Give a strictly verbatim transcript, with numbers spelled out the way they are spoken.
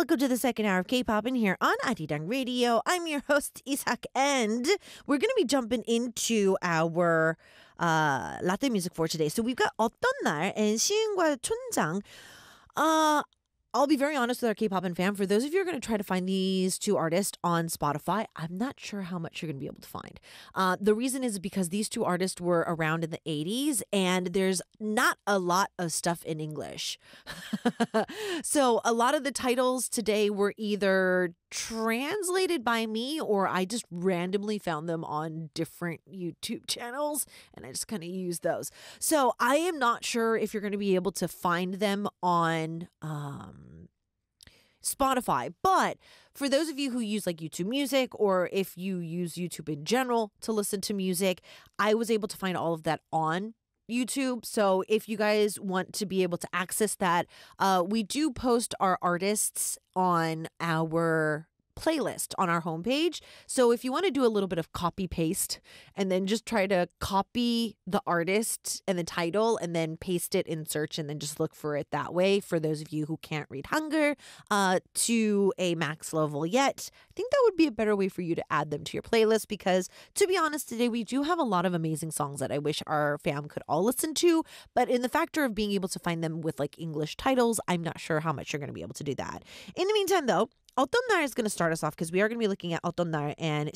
Welcome to the second hour of K-pop in here on Arirang Radio. I'm your host, Isak, and we're going to be jumping into our uh, Latin music for today. So we've got 어떤 날 and 시은과 춘장. Uh, I'll be very honest with our K-pop and fan. For those of you who are going to try to find these two artists on Spotify, I'm not sure how much you're going to be able to find. Uh, the reason is because these two artists were around in the eighties and there's not a lot of stuff in English. So a lot of the titles today were either translated by me or I just randomly found them on different YouTube channels and I just kind of use those. So I am not sure if you're going to be able to find them on um, Spotify, but for those of you who use like YouTube Music or if you use YouTube in general to listen to music, I was able to find all of that on YouTube. So if you guys want to be able to access that, uh, we do post our artists on our playlist on our homepage. So if you want to do a little bit of copy paste and then just try to copy the artist and the title and then paste it in search and then just look for it that way, for those of you who can't read Hangul uh, to a max level yet, I think that would be a better way for you to add them to your playlist because to be honest, today we do have a lot of amazing songs that I wish our fam could all listen to, but in the factor of being able to find them with like English titles, I'm not sure how much you're going to be able to do that. In the meantime though, 어떤 날 is going to start us off because we are going to be looking at 어떤 날 and